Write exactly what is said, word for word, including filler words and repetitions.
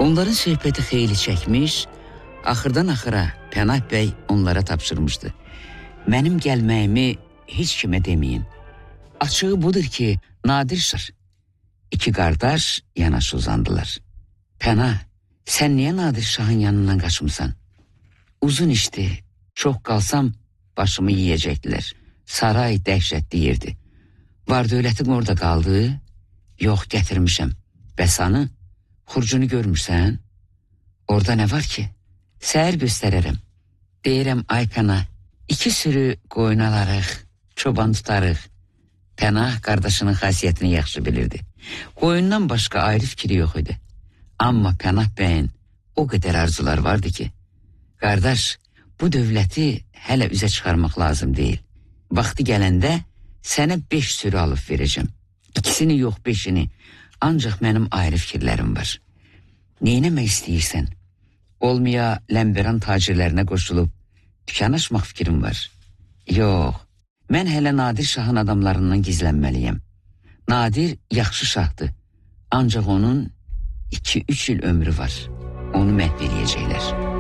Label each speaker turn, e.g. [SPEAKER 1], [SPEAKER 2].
[SPEAKER 1] Onların söhbəti xeyli çəkmiş, axırdan axıra Pənah bəy onlara tapşırmışdı. Mənim gəlməyimi heç kimə deməyin. Açığı budur ki, Nadir Şah. İki qardaş yanaşı uzandılar. Pənah, sən niyə Nadir Şahın yanından qaçmısan? Uzun işdi, çox qalsam başımı yiyəcəkdilər. Saray dəhşətli yerdi. Var dövlətim orada qaldı, yox gətirmişəm. Bəsanı, xurcunu görmürsən? Orada nə var ki? Səhər göstərərəm. Deyirəm, ay Pənah, iki sürü qoyun alarıq, çoban tutarıq. Pənah qardaşının xasiyyətini yaxşı bilirdi. Qoyundan başqa ayrı fikri yox idi. Amma Pənah bəyin o qədər arzular vardı ki, qardaş, bu dövləti hələ üzə çıxarmaq lazım deyil. Vaxtı gələndə sənə beş sürü alıb verəcəm. İkisini yox, beşini. Ancaq mənim ayrı fikirlərim var. Neynəmək istəyirsən? Olmaya Ləmbəran tacirlərinə qoşulub dükan açmaq fikrim var. Yox, mən hələ Nadir Şahın adamlarından gizlənməliyəm. Nadir yaxşı şahdır. Ancaq onun iki üç il ömrü var. Onu məhv eləyəcəklər.